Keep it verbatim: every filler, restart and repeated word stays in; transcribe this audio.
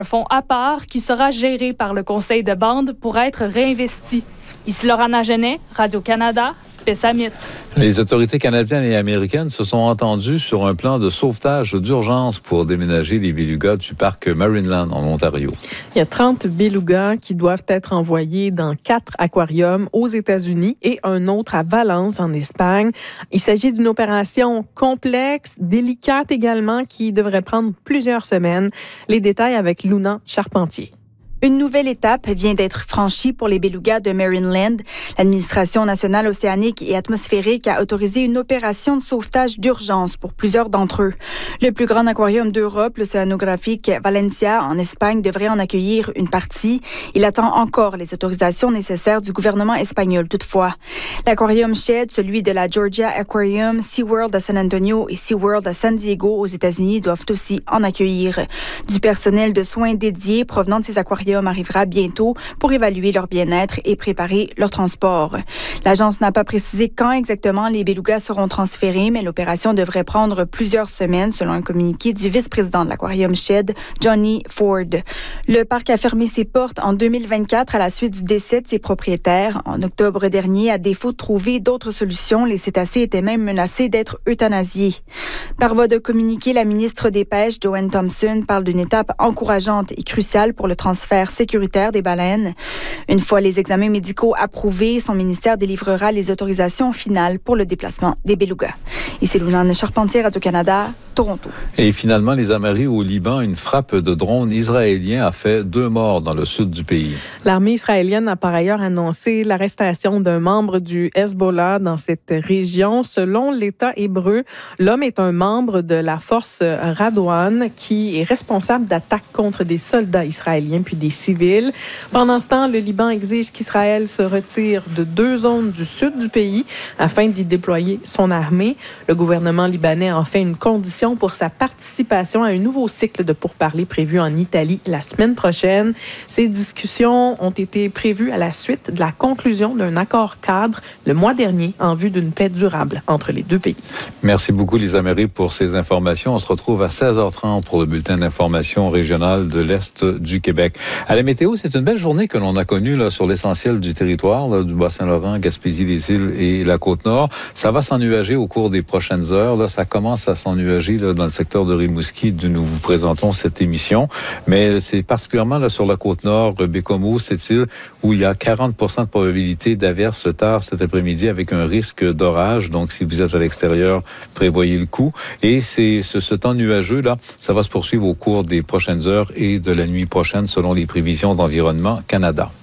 Un fonds à part qui sera géré par le conseil de bande pour être réinvesti. Ici Laurent Genet, Radio-Canada, Pessamit. Les autorités canadiennes et américaines se sont entendues sur un plan de sauvetage d'urgence pour déménager les belugas du parc Marineland en Ontario. Il y a trente belugas qui doivent être envoyés dans quatre aquariums aux États-Unis et un autre à Valence en Espagne. Il s'agit d'une opération complexe, délicate également, qui devrait prendre plusieurs semaines. Les détails avec Luna Charpentier. Une nouvelle étape vient d'être franchie pour les belugas de Marineland. L'Administration nationale océanique et atmosphérique a autorisé une opération de sauvetage d'urgence pour plusieurs d'entre eux. Le plus grand aquarium d'Europe, l'océanographique Valencia, en Espagne, devrait en accueillir une partie. Il attend encore les autorisations nécessaires du gouvernement espagnol, toutefois. L'aquarium Shed, celui de la Georgia Aquarium, SeaWorld à San Antonio et SeaWorld à San Diego aux États-Unis doivent aussi en accueillir. Du personnel de soins dédié provenant de ces aquariums arrivera bientôt pour évaluer leur bien-être et préparer leur transport. L'agence n'a pas précisé quand exactement les belugas seront transférés, mais l'opération devrait prendre plusieurs semaines, selon un communiqué du vice-président de l'Aquarium Shed, Johnny Ford. Le parc a fermé ses portes en deux mille vingt-quatre à la suite du décès de ses propriétaires. En octobre dernier, à défaut de trouver d'autres solutions, les cétacés étaient même menacés d'être euthanasiés. Par voie de communiqué, la ministre des Pêches, Joanne Thompson, parle d'une étape encourageante et cruciale pour le transfert sécuritaire des baleines. Une fois les examens médicaux approuvés, son ministère délivrera les autorisations finales pour le déplacement des belugas. Ici Luna Charpentier, Radio-Canada, Toronto. Et finalement, les Amaris au Liban, une frappe de drone israélien a fait deux morts dans le sud du pays. L'armée israélienne a par ailleurs annoncé l'arrestation d'un membre du Hezbollah dans cette région. Selon l'État hébreu, l'homme est un membre de la force Radwan qui est responsable d'attaques contre des soldats israéliens puis des civils. Pendant ce temps, le Liban exige qu'Israël se retire de deux zones du sud du pays afin d'y déployer son armée. Le gouvernement libanais en fait une condition pour sa participation à un nouveau cycle de pourparlers prévu en Italie la semaine prochaine. Ces discussions ont été prévues à la suite de la conclusion d'un accord cadre le mois dernier en vue d'une paix durable entre les deux pays. Merci beaucoup, Lisa Méry, pour ces informations. On se retrouve à seize heures trente pour le bulletin d'information régional de l'Est du Québec. À la météo, c'est une belle journée que l'on a connue là, sur l'essentiel du territoire, là, du Bas-Saint-Laurent, Gaspésie, les îles et la Côte-Nord. Ça va s'ennuager au cours des prochaines heures. Là, ça commence à s'ennuager là, dans le secteur de Rimouski, d'où nous vous présentons cette émission. Mais c'est particulièrement là, sur la Côte-Nord, Bécomo, cette île, où il y a quarante pour cent de probabilité d'averse tard cet après-midi avec un risque d'orage. Donc, si vous êtes à l'extérieur, prévoyez le coup. Et c'est ce, ce temps nuageux-là, ça va se poursuivre au cours des prochaines heures et de la nuit prochaine, selon les prévisions d'Environnement Canada.